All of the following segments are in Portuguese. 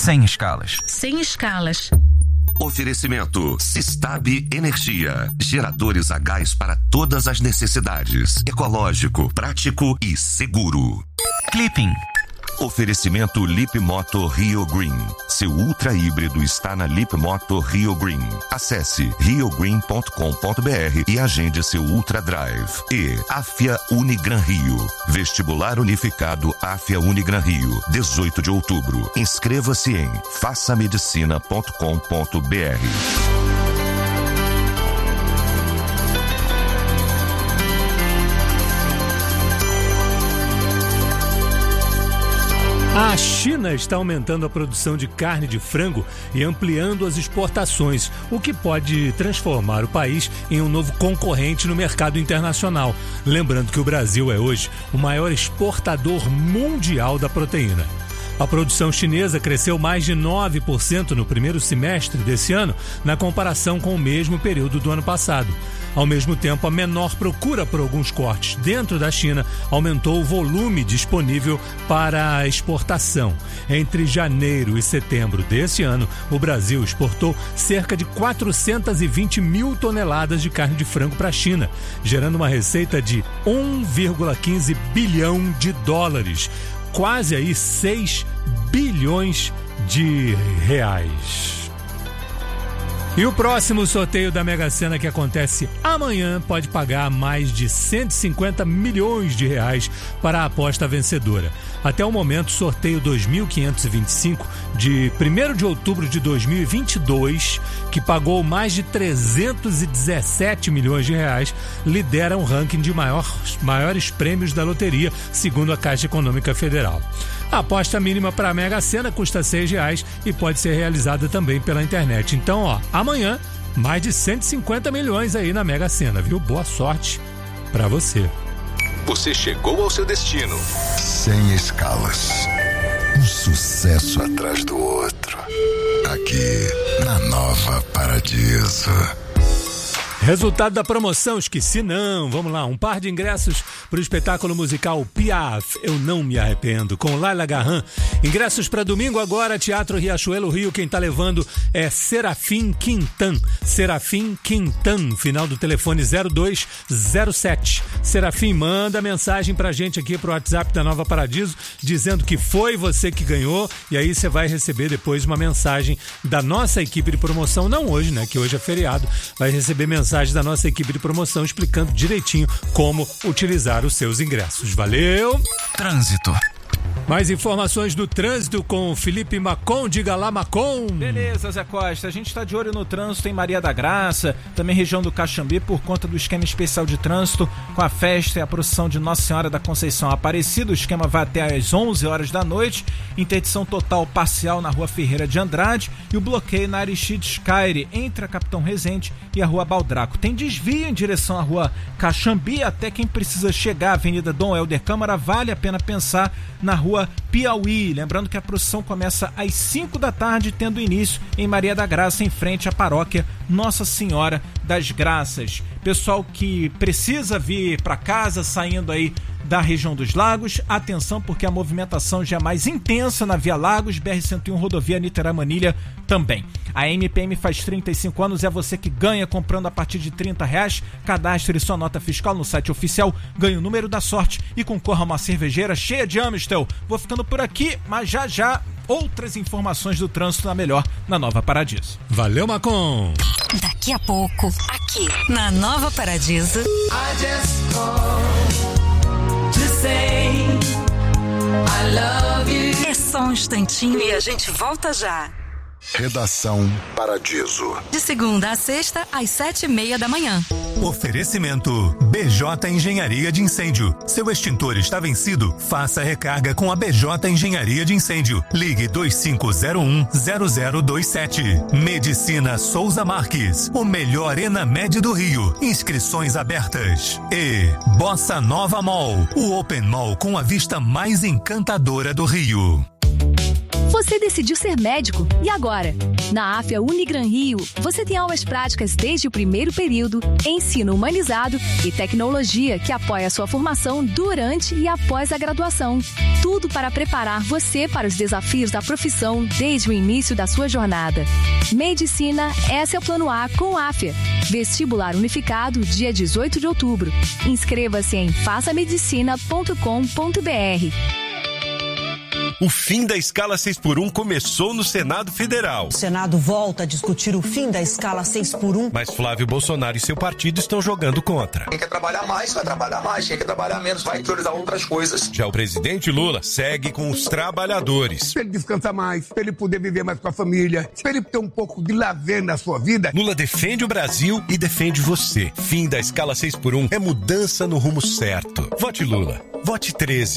Sem escalas. Sem escalas. Oferecimento Sistab Energia. Geradores a gás para todas as necessidades. Ecológico, prático e seguro. Clipping. Oferecimento Lip Moto Rio Green. Seu ultra híbrido está na Lip Moto Rio Green. Acesse riogreen.com.br e agende seu Ultra Drive. E Afia Unigran Rio. Vestibular Unificado Afia Unigran Rio. 18 de outubro. Inscreva-se em façamedicina.com.br. A China está aumentando a produção de carne de frango e ampliando as exportações, o que pode transformar o país em um novo concorrente no mercado internacional. Lembrando que o Brasil é hoje o maior exportador mundial da proteína. A produção chinesa cresceu mais de 9% no primeiro semestre desse ano, na comparação com o mesmo período do ano passado. Ao mesmo tempo, a menor procura por alguns cortes dentro da China aumentou o volume disponível para a exportação. Entre janeiro e setembro desse ano, o Brasil exportou cerca de 420 mil toneladas de carne de frango para a China, gerando uma receita de 1,15 bilhão de dólares. Quase aí 6 bilhões de reais. E o próximo sorteio da Mega Sena, que acontece amanhã, pode pagar mais de 150 milhões de reais para a aposta vencedora. Até o momento, o sorteio 2525 de 1º de outubro de 2022, que pagou mais de 317 milhões de reais, lidera um ranking de maiores prêmios da loteria, segundo a Caixa Econômica Federal. A aposta mínima para a Mega Sena custa R$6 e pode ser realizada também pela internet. Então, amanhã, mais de 150 milhões aí na Mega Sena, viu? Boa sorte para você. Você chegou ao seu destino. Sem escalas. Um sucesso atrás do outro. Aqui, na Nova Paradiso. Resultado da promoção, esqueci não. Vamos lá, um par de ingressos para o espetáculo musical Piaf, Eu Não Me Arrependo, com Laila Garran. Ingressos para domingo agora, Teatro Riachuelo Rio. Quem tá levando é Serafim Quintan. Serafim Quintan, final do telefone 0207. Serafim, manda mensagem pra gente aqui pro WhatsApp da Nova Paradiso, dizendo que foi você que ganhou, e aí você vai receber depois uma mensagem da nossa equipe de promoção, não hoje, né, que hoje é feriado, vai receber mensagem da nossa equipe de promoção explicando direitinho como utilizar os seus ingressos. Valeu! Trânsito. Mais informações do trânsito com Felipe Macon. Diga lá, Macon. Beleza, Zé Costa. A gente está de olho no trânsito em Maria da Graça, também região do Caxambi, por conta do esquema especial de trânsito com a festa e a procissão de Nossa Senhora da Conceição Aparecida. O esquema vai até às 11 horas da noite. Interdição total parcial na Rua Ferreira de Andrade e o bloqueio na Aristides Caire, entre a Capitão Rezende e a Rua Baldraco. Tem desvio em direção à Rua Caxambi, até quem precisa chegar à Avenida Dom Helder Câmara, vale a pena pensar na Rua Piauí. Lembrando que a procissão começa às 5 da tarde, tendo início em Maria da Graça, em frente à paróquia Nossa Senhora das Graças. Pessoal que precisa vir para casa, saindo aí da região dos Lagos, atenção, porque a movimentação já é mais intensa na Via Lagos, BR-101, rodovia Niterói-Manilha também. A MPM faz 35 anos, é você que ganha comprando a partir de R$30. Cadastre sua nota fiscal no site oficial, ganhe o número da sorte e concorra a uma cervejeira cheia de Amstel. Vou ficando por aqui, mas já outras informações do trânsito na melhor, na Nova Paradiso. Valeu, Macon! Daqui a pouco, aqui na Nova Paradiso. I just called to say I love you. É só um instantinho e a gente volta já. Redação Paradiso. De segunda a sexta, às 7:30 da manhã. Oferecimento BJ Engenharia de Incêndio. Seu extintor está vencido? Faça a recarga com a BJ Engenharia de Incêndio. Ligue 2501-0027. Medicina Souza Marques. O melhor Enamed do Rio. Inscrições abertas. E Bossa Nova Mall. O Open Mall com a vista mais encantadora do Rio. Você decidiu ser médico, e agora? Na AFIA Unigran Rio, você tem aulas práticas desde o primeiro período, ensino humanizado e tecnologia que apoia a sua formação durante e após a graduação. Tudo para preparar você para os desafios da profissão desde o início da sua jornada. Medicina, esse é o plano A com AFIA. Vestibular unificado, dia 18 de outubro. Inscreva-se em façamedicina.com.br. O fim da escala 6x1 começou no Senado Federal. O Senado volta a discutir o fim da escala 6x1. Mas Flávio Bolsonaro e seu partido estão jogando contra. Quem quer trabalhar mais, vai trabalhar mais. Quem quer trabalhar menos, vai priorizar outras coisas. Já o presidente Lula segue com os trabalhadores. Para ele descansar mais, para ele poder viver mais com a família, para ele ter um pouco de lazer na sua vida. Lula defende o Brasil e defende você. Fim da escala 6x1 é mudança no rumo certo. Vote Lula. Vote 13.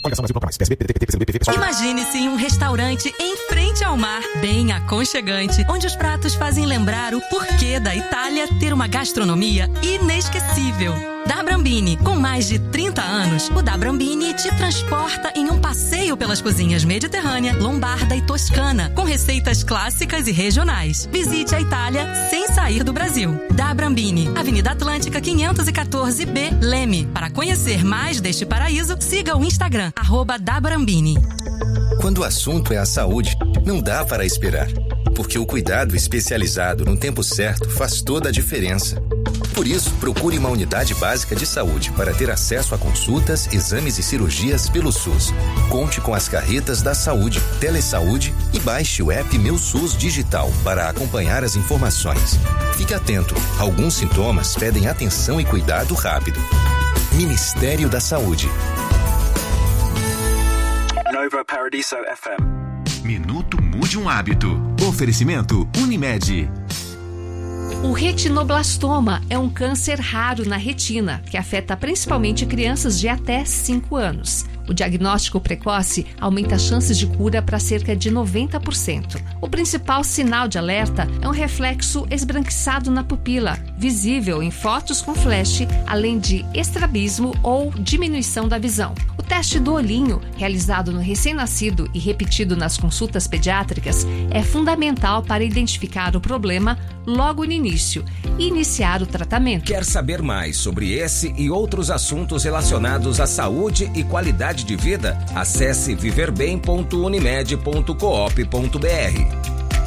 Imagine-se em um restaurante em frente ao mar, bem aconchegante, onde os pratos fazem lembrar o porquê da Itália ter uma gastronomia inesquecível. Da Brambini, com mais de 30 anos, o Da Brambini te transporta em um passeio pelas cozinhas mediterrânea, lombarda e toscana, com receitas clássicas e regionais. Visite a Itália sem sair do Brasil. Da Brambini, Avenida Atlântica 514B, Leme. Para conhecer mais deste paraíso, siga o Instagram, @dabrambini. Quando o assunto é a saúde, não dá para esperar, porque o cuidado especializado no tempo certo faz toda a diferença. Por isso, procure uma unidade básica de saúde para ter acesso a consultas, exames e cirurgias pelo SUS. Conte com as carretas da saúde, Telesaúde e baixe o app Meu SUS Digital para acompanhar as informações. Fique atento, alguns sintomas pedem atenção e cuidado rápido. Ministério da Saúde. Nova Paradiso FM. Minuto Mude um Hábito. Oferecimento Unimed. O retinoblastoma é um câncer raro na retina, que afeta principalmente crianças de até 5 anos. O diagnóstico precoce aumenta as chances de cura para cerca de 90%. O principal sinal de alerta é um reflexo esbranquiçado na pupila, visível em fotos com flash, além de estrabismo ou diminuição da visão. O teste do olhinho, realizado no recém-nascido e repetido nas consultas pediátricas, é fundamental para identificar o problema logo no início e iniciar o tratamento. Quer saber mais sobre esse e outros assuntos relacionados à saúde e qualidade de vida? Acesse viverbem.unimed.coop.br.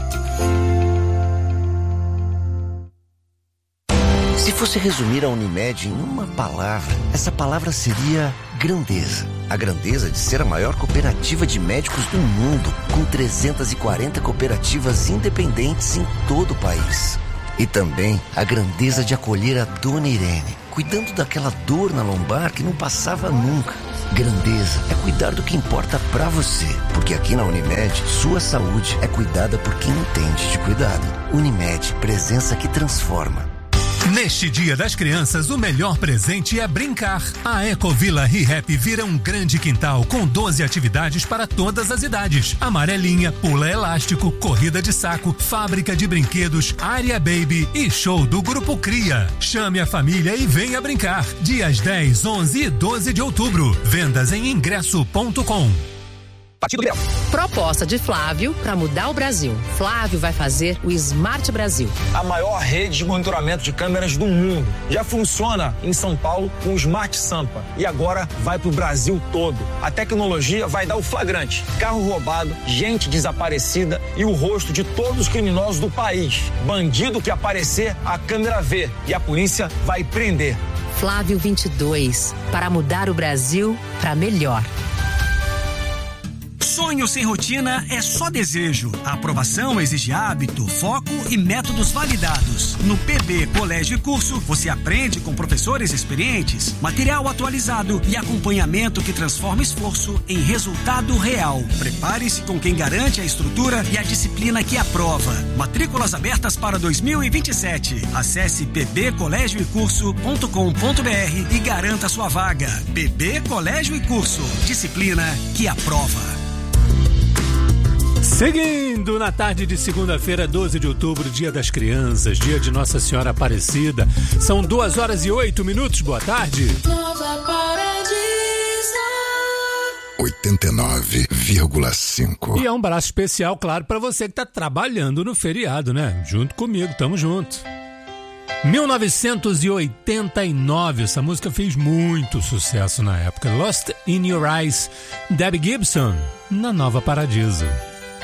Se fosse resumir a Unimed em uma palavra, essa palavra seria grandeza. A grandeza de ser a maior cooperativa de médicos do mundo, com 340 cooperativas independentes em todo o país. E também a grandeza de acolher a Dona Irene, cuidando daquela dor na lombar que não passava nunca. Grandeza é cuidar do que importa pra você, porque aqui na Unimed, sua saúde é cuidada por quem entende de cuidado. Unimed, presença que transforma. Neste Dia das Crianças, o melhor presente é brincar. A Ecovila ReHap vira um grande quintal com 12 atividades para todas as idades. Amarelinha, pula elástico, corrida de saco, fábrica de brinquedos, área baby e show do Grupo Cria. Chame a família e venha brincar. Dias 10, 11 e 12 de outubro. Vendas em ingresso.com. Partido Liberal. Proposta de Flávio para mudar o Brasil. Flávio vai fazer o Smart Brasil. A maior rede de monitoramento de câmeras do mundo. Já funciona em São Paulo com o Smart Sampa. E agora vai para o Brasil todo. A tecnologia vai dar o flagrante. Carro roubado, gente desaparecida e o rosto de todos os criminosos do país. Bandido que aparecer, a câmera vê. E a polícia vai prender. Flávio 22. Para mudar o Brasil para melhor. Sonho sem rotina é só desejo. A aprovação exige hábito, foco e métodos validados. No PB Colégio e Curso, você aprende com professores experientes, material atualizado e acompanhamento que transforma esforço em resultado real. Prepare-se com quem garante a estrutura e a disciplina que aprova. Matrículas abertas para 2027. Acesse pbcolégioecurso.com.br e garanta sua vaga. PB Colégio e Curso. Disciplina que aprova. Seguindo na tarde de segunda-feira, 12 de outubro, Dia das Crianças, dia de Nossa Senhora Aparecida. São 2h08. Boa tarde. Nova Paradiso. 89,5. E é um abraço especial, claro, para você que tá trabalhando no feriado, né? Junto comigo, tamo junto. 1989, essa música fez muito sucesso na época. Lost in Your Eyes, Debbie Gibson, na Nova Paradiso.